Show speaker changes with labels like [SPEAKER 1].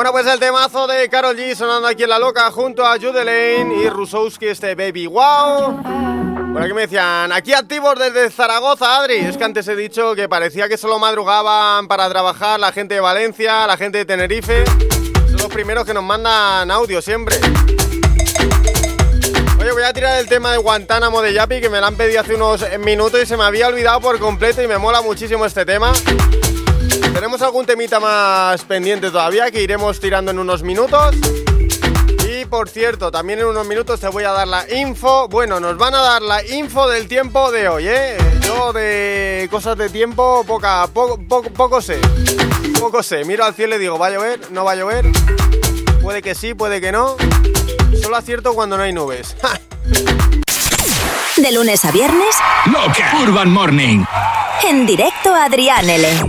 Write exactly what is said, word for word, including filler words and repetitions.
[SPEAKER 1] Bueno, pues el temazo de Karol G sonando aquí en La Loca junto a Jude Lane y Rusowski, este Baby Wow. Por aquí me decían, aquí activos desde Zaragoza, Adri. Es que antes he dicho que parecía que solo madrugaban para trabajar la gente de Valencia, la gente de Tenerife. Son los primeros que nos mandan audio siempre. Oye, voy a tirar el tema de Guantánamo de Yapi, que me lo han pedido hace unos minutos y se me había olvidado por completo y me mola muchísimo este tema. Tenemos algún temita más pendiente todavía que iremos tirando en unos minutos. Y por cierto, también en unos minutos te voy a dar la info. Bueno, nos van a dar la info del tiempo de hoy, ¿eh? Yo de cosas de tiempo poca, poco, poco, poco sé. Poco sé. Miro al cielo y digo, ¿va a llover? ¿No va a llover? Puede que sí, puede que no. Solo acierto cuando no hay nubes.
[SPEAKER 2] De lunes a viernes,
[SPEAKER 3] Loca Urban Morning.
[SPEAKER 2] En directo a Adrián L.